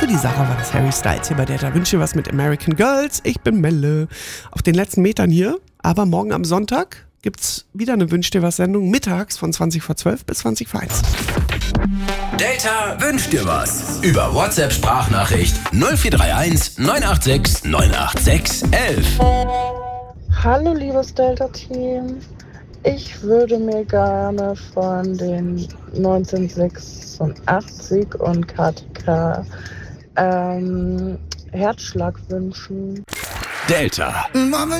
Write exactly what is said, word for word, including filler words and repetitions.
Für die Sarah war das Harry Styles hier bei Delta. Wünsche dir was mit American Girls. Ich bin Melle. Auf den letzten Metern hier. Aber morgen am Sonntag gibt's wieder eine Wünsch dir was Sendung. Mittags von zwanzig vor zwölf bis zwanzig vor eins. Delta wünscht dir was. Über WhatsApp Sprachnachricht null vier drei eins neun acht sechs neun acht sechs elf. Hallo liebes Delta-Team. Ich würde mir gerne von den neunzehnhundertsechsundachtzig und K T K ähm, Herzschlag wünschen. Delta.